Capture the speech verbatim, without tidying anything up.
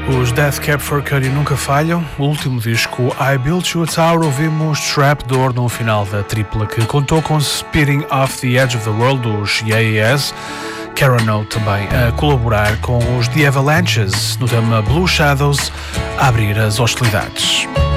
Os Death Cab for Cutie nunca falham. O último disco, I Built You a Tower, ouvimos Trapdoor no final da tripla, que contou com Speeding Off the Edge of the World dos Yeah Yeahs, Karen O também a colaborar com os The Avalanches no tema Blue Shadows, a abrir as hostilidades.